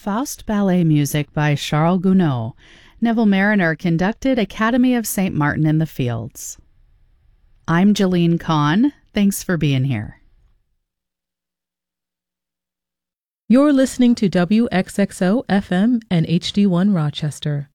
Faust ballet music by Charles Gounod. Neville Mariner conducted Academy of St. Martin in the Fields. I'm Jeline Kahn. Thanks for being here. You're listening to WXXO FM and HD1 Rochester.